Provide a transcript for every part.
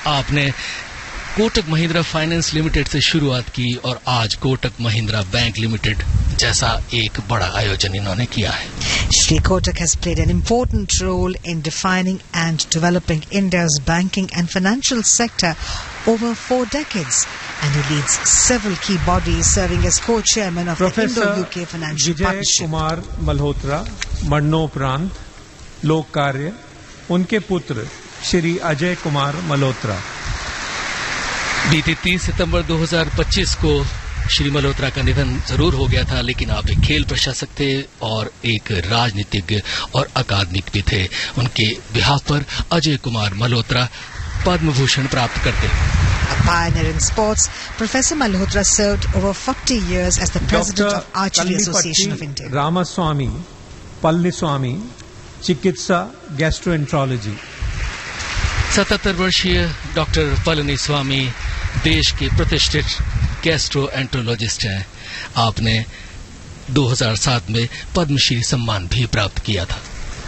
आपने Kotak Mahindra finance limited से शुरुआत की और आज कोटक महिंद्रा बैंक लिमिटेड जैसा एक बड़ा आयोजन इन्होंने किया है। Shri Kotak has played an important role in defining and developing India's banking and financial sector over 4 decades, and he leads several key bodies, serving as co-chairman of the Indo-UK Financial Partnership. Kumar Malhotra मरणोपरांत लोक कार्य, उनके पुत्र श्री अजय कुमार मल्होत्रा। बीते 30 सितंबर 2025 को श्री मल्होत्रा का निधन जरूर हो गया था, लेकिन आप एक खेल प्रशासक थे और एक राजनीतिज्ञ और अकादमिक भी थे। उनके बिहाफ पर अजय कुमार मल्होत्रा पद्म भूषण प्राप्त करते। A pioneer in sports, Professor Malhotra served over 40 years as the president of Archery Association of India. Ramaswamy पल्लीस्वामी चिकित्सा गैस्ट्रोएंट्रोलॉजी। 77 वर्षीय डॉक्टर पलनीस्वामी देश के प्रतिष्ठित गैस्ट्रोएंट्रोलॉजिस्ट हैं। आपने 2007 में पद्मश्री सम्मान भी प्राप्त किया था।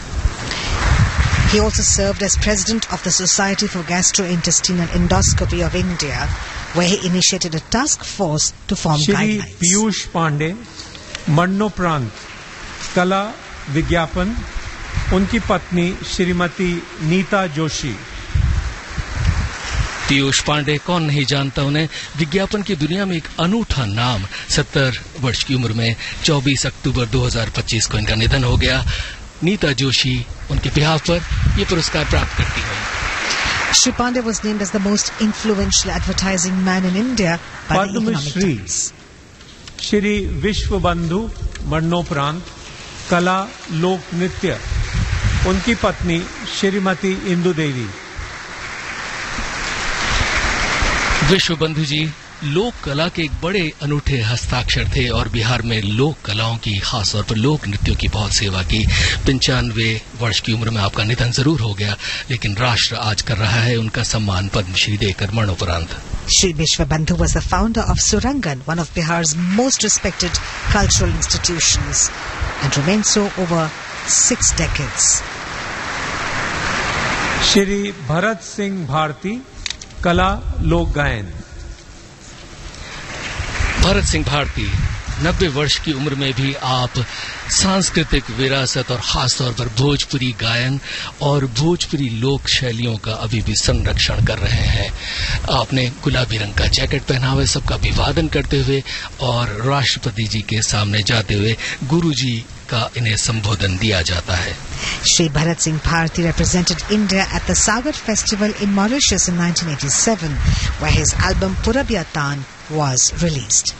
He also served as president of the Society for Gastrointestinal Endoscopy of India, where he initiated a task force to form guidelines. Shri Piyush Pandey मरणोपरांत कला विज्ञापन, उनकी पत्नी श्रीमती नीता जोशी। पीयूष पांडे, कौन नहीं जानता उन्हें। विज्ञापन की दुनिया में एक अनूठा नाम। 70 वर्ष की उम्र में 24 अक्टूबर 2025 को इनका निधन हो गया। नीता जोशी उनके बिहाफ पर ये पुरस्कार प्राप्त करती हैं। Shri Pandey was named as the most influential advertising man in India by the Economic Times. Shri विश्व बंधु मरणोपरांत कला लोक नृत्य, उनकी पत्नी श्रीमती इंदु देवी। विश्व बंधु जी लोक कला के एक बड़े अनूठे हस्ताक्षर थे और बिहार में लोक कलाओं की, खासतौर पर लोक नृत्यों की बहुत सेवा की। 95 वर्ष की उम्र में आपका निधन जरूर हो गया, लेकिन राष्ट्र आज कर रहा है उनका सम्मान पद्मश्री देकर मरणोपरांत। Shri Vishwabandhu was the founder of Surangan, one of Bihar's most respected cultural institutions, and remained so over 6 decades. Shri Bharat Singh Bharti कला लोक गायन। भरत सिंह भारती 90 वर्ष की उम्र में भी आप सांस्कृतिक विरासत और खासतौर पर भोजपुरी गायन और भोजपुरी लोक शैलियों का अभी भी संरक्षण कर रहे हैं। आपने गुलाबी रंग का जैकेट पहना हुए सबका अभिवादन करते हुए और राष्ट्रपति जी के सामने जाते हुए गुरु जी का इन्हें संबोधन दिया जाता है। Shri Bharat Singh Bharti represented India at the Sagar Festival in Mauritius in 1987, where his album Purabiyatan was released.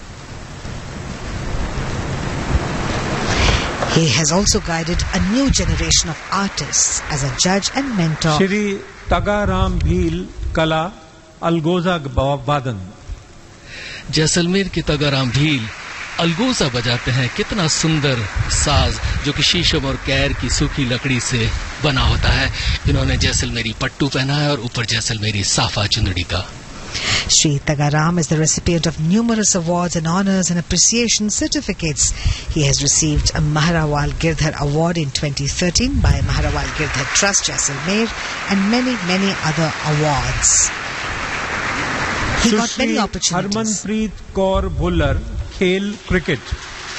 He has also guided a new generation of artists as a judge and mentor. Shri Tagaram Bhil कला अलगोजा वादन। जैसलमेर के तगाराम भील अलगोजा बजाते हैं। कितना सुंदर साज जो कि शीशम और कैर की सूखी लकड़ी से बना होता है। इन्होंने जैसलमेरी पट्टू पहना है और ऊपर जैसलमेरी साफा चुंदड़ी का। Shri Tagaram is the recipient of numerous awards and honors and appreciation certificates. He has received a Maharawal Girdhar Award in 2013 by Maharawal Girdhar Trust, Jaisalmer, and many other awards. He got many opportunities. Harmanpreet Kaur Bhullar खेल cricket.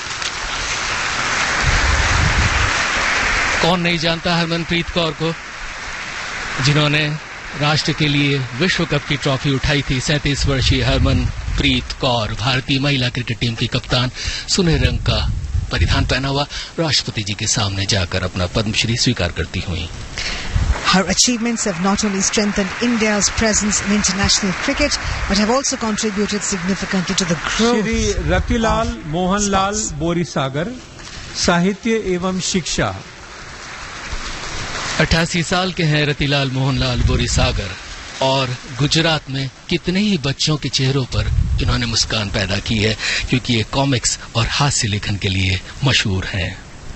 कौन नहीं जानता हरमनप्रीत कौर को, जिन्होंने राष्ट्र के लिए विश्व कप की ट्रॉफी उठाई थी। 37 वर्षीय हरमनप्रीत कौर भारतीय महिला क्रिकेट टीम की कप्तान सुनहरे रंग का परिधान पहना हुआ राष्ट्रपति जी के सामने जाकर अपना पद्मश्री स्वीकार करती हुई। Her achievements have not only strengthened India's presence in international cricket, but have also contributed significantly to the growth. Shri Ratilal Mohanlal बोरीसागर साहित्य एवं शिक्षा। 88 साल के हैं रतिलाल मोहनलाल बोरीसागर और गुजरात में कितने ही बच्चों के चेहरों पर इन्होंने मुस्कान पैदा की है, क्योंकि ये कॉमिक्स और हास्य लेखन के लिए मशहूर हैं।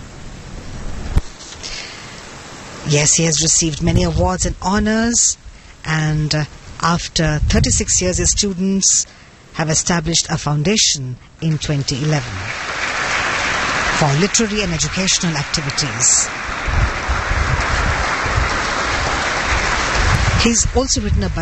Yes, he has received many awards and honors, and after 36 years, his students have established a foundation in 2011 for literary and educational activities. He's also written a